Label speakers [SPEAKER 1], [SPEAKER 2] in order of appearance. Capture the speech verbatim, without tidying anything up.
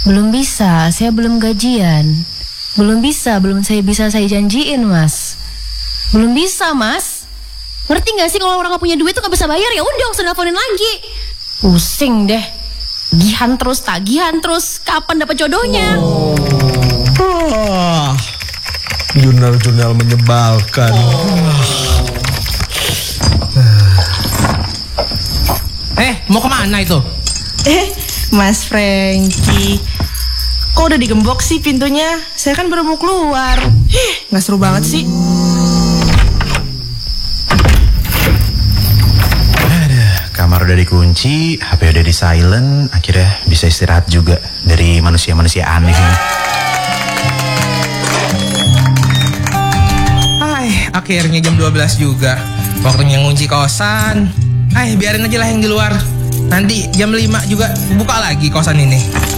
[SPEAKER 1] Belum bisa, saya belum gajian. Belum bisa, belum saya bisa saya janjiin, Mas. Belum bisa, Mas. Ngerti gak sih kalau orang gak punya duit tuh gak bisa bayar, ya udah gak usah nelfonin lagi. Pusing deh. Tagihan terus, tagihan terus. Kapan dapat jodohnya?
[SPEAKER 2] Oh. Oh. Jurnal-jurnal menyebalkan. Oh.
[SPEAKER 3] Eh, mau kemana itu?
[SPEAKER 4] Eh, Mas Franky, kok udah digembok sih pintunya? Saya kan baru mau keluar. Eh, gak seru banget sih.
[SPEAKER 5] Aduh, kamar udah dikunci, H P udah di silent. Akhirnya bisa istirahat juga dari manusia-manusia aneh ini.
[SPEAKER 3] Hai, akhirnya jam dua belas juga. Waktunya ngunci kosan. Hai, biarin aja lah yang di luar. Nanti jam lima juga buka lagi kosan ini.